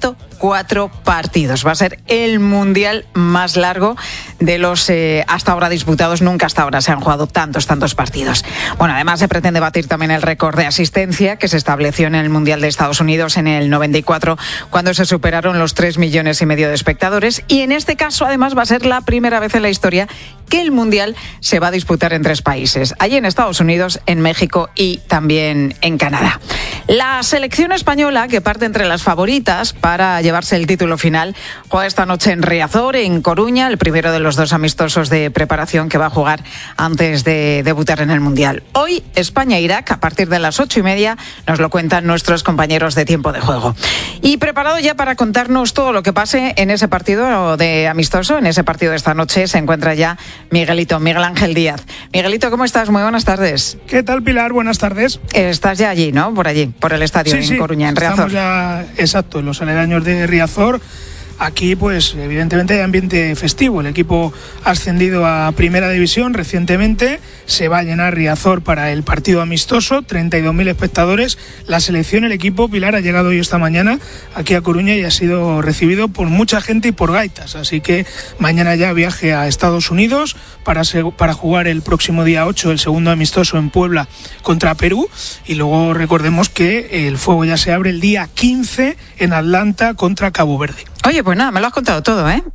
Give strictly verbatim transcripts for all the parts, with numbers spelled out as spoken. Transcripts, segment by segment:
ciento cuatro partidos. Va a ser el mundial más largo de los eh, hasta ahora disputados. Nunca hasta ahora se han jugado tantos, tantos partidos. Bueno, además se pretende batir también el récord de asistencia que se estableció en el Mundial de Estados Unidos en el noventa y cuatro, cuando se superaron los tres millones y medio de espectadores. Y en este caso, además, va a ser la primera vez en la historia que el Mundial se va a disputar en tres países. Allí en Estados Unidos, en México y también en Canadá. La selección española, que parte entre las favoritas para llevarse el título final, juega esta noche en Riazor, en Coruña, el primero de los dos amistosos de preparación que va a jugar antes de debutar en el Mundial. Hoy, España-Irak, a partir de las ocho y media, nos lo cuentan nuestros compañeros de Tiempo de Juego. Y preparado ya para contarnos todo lo que pase en ese partido de amistoso, en ese partido de esta noche, se encuentra ya Miguelito, Miguel Ángel Díaz. Miguelito, ¿cómo estás? Muy buenas tardes. ¿Qué tal, Pilar? Buenas tardes. Estás ya allí, ¿no? Por allí, por el estadio sí, en sí, Coruña, en Riazor. Estamos ya, exacto, en los aledaños de Riazor. Aquí, pues, evidentemente hay ambiente festivo. El equipo ha ascendido a Primera División recientemente. Se va a llenar Riazor para el partido amistoso. treinta y dos mil espectadores. La selección, el equipo, Pilar, ha llegado hoy esta mañana aquí a Coruña y ha sido recibido por mucha gente y por gaitas. Así que mañana ya viaje a Estados Unidos para, para jugar el próximo día ocho el segundo amistoso en Puebla contra Perú. Y luego recordemos que el fuego ya se abre el día quince en Atlanta contra Cabo Verde. Oye, pues nada, me lo has contado todo, ¿eh?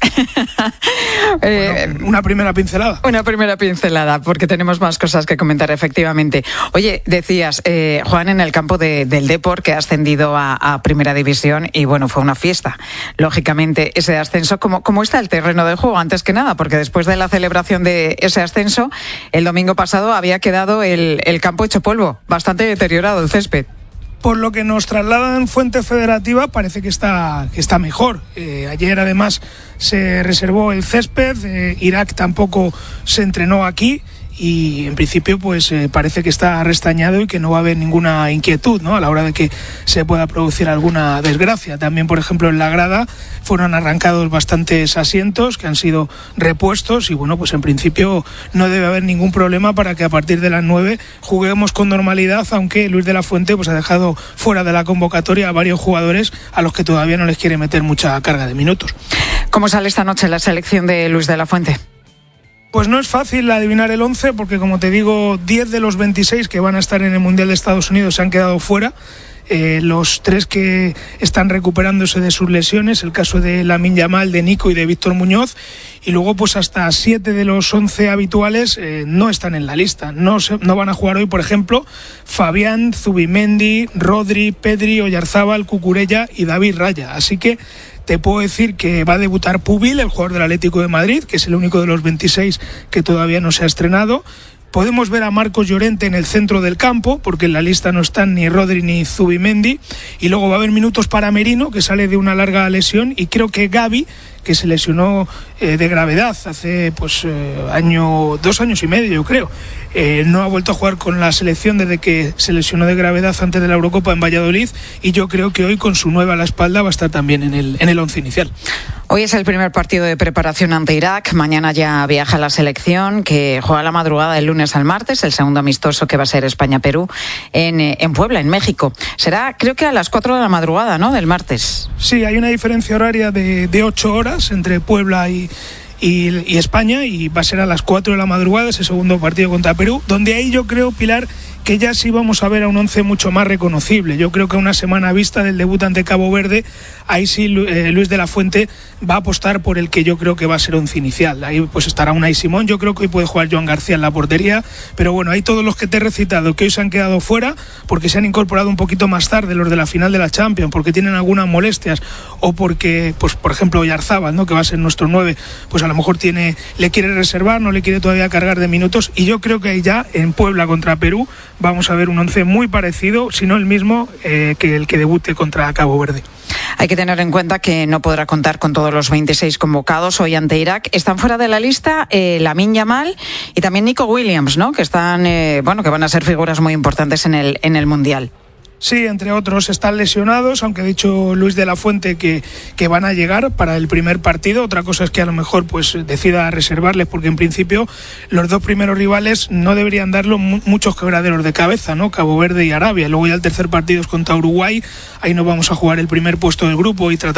eh bueno, una primera pincelada. Una primera pincelada, porque tenemos más cosas que comentar, efectivamente. Oye, decías, eh, Juan, en el campo de, del Depor, que ha ascendido a, a Primera División, y bueno, fue una fiesta, lógicamente, ese ascenso. ¿Cómo, cómo está el terreno de juego, antes que nada? Porque después de la celebración de ese ascenso, el domingo pasado había quedado el, el campo hecho polvo, bastante deteriorado el césped. Por lo que nos trasladan fuentes federativas, parece que está, que está mejor. Eh, ayer, además, se reservó el césped. Eh, Irak tampoco se entrenó aquí. Y en principio pues eh, parece que está restañado y que no va a haber ninguna inquietud, ¿no?, a la hora de que se pueda producir alguna desgracia. También, por ejemplo, en la grada fueron arrancados bastantes asientos que han sido repuestos y bueno, pues en principio no debe haber ningún problema para que a partir de las nueve juguemos con normalidad, aunque Luis de la Fuente pues ha dejado fuera de la convocatoria a varios jugadores a los que todavía no les quiere meter mucha carga de minutos. ¿Cómo sale esta noche la selección de Luis de la Fuente? Pues no es fácil adivinar el once porque, como te digo, diez de los veintiséis que van a estar en el Mundial de Estados Unidos se han quedado fuera. Eh, los tres que están recuperándose de sus lesiones, el caso de Lamine Yamal, de Nico y de Víctor Muñoz, y luego pues hasta siete de los once habituales eh, no están en la lista. No, se, no van a jugar hoy, por ejemplo, Fabián, Zubimendi, Rodri, Pedri, Oyarzábal, Cucurella y David Raya. Así que te puedo decir que va a debutar Pubil, el jugador del Atlético de Madrid, que es el único de los veintiséis que todavía no se ha estrenado. Podemos ver a Marcos Llorente en el centro del campo, porque en la lista no están ni Rodri ni Zubimendi. Y luego va a haber minutos para Merino, que sale de una larga lesión, y creo que Gavi, que se lesionó eh, de gravedad hace pues eh, año, dos años y medio, yo creo. Eh, no ha vuelto a jugar con la selección desde que se lesionó de gravedad antes de la Eurocopa en Valladolid, y yo creo que hoy con su nueva a la espalda va a estar también en el, en el once inicial. Hoy es el primer partido de preparación ante Irak. Mañana ya viaja la selección, que juega la madrugada del lunes al martes, el segundo amistoso que va a ser España-Perú en, en Puebla, en México. Será, creo que a las cuatro de la madrugada, ¿no?, del martes. Sí, hay una diferencia horaria de, de ocho horas entre Puebla y, y, y España, y va a ser a las cuatro de la madrugada ese segundo partido contra Perú, donde ahí yo creo, Pilar, que ya sí vamos a ver a un once mucho más reconocible. Yo creo que a una semana vista del debut ante Cabo Verde, ahí sí eh, Luis de la Fuente va a apostar por el que yo creo que va a ser once inicial. Ahí pues estará Unai Simón, yo creo que hoy puede jugar Joan García en la portería, pero bueno, hay todos los que te he recitado que hoy se han quedado fuera porque se han incorporado un poquito más tarde, los de la final de la Champions, porque tienen algunas molestias o porque, pues por ejemplo, Oyarzábal, ¿no?, que va a ser nuestro nueve, pues a lo mejor tiene, le quiere reservar, no le quiere todavía cargar de minutos, y yo creo que ya en Puebla contra Perú vamos a ver un once muy parecido, si no el mismo, eh, que el que debute contra Cabo Verde. Hay que tener en cuenta que no podrá contar con todos los veintiséis convocados hoy ante Irak. Están fuera de la lista eh, Lamine Yamal y también Nico Williams, ¿no?, que están, eh, bueno, que van a ser figuras muy importantes en el en el Mundial. Sí, entre otros están lesionados, aunque ha dicho Luis de la Fuente que, que van a llegar para el primer partido. Otra cosa es que a lo mejor pues decida reservarles, porque en principio los dos primeros rivales no deberían darlo mu- muchos quebraderos de cabeza, ¿no?, Cabo Verde y Arabia. Luego ya el tercer partido es contra Uruguay, ahí no vamos a jugar el primer puesto del grupo y tratar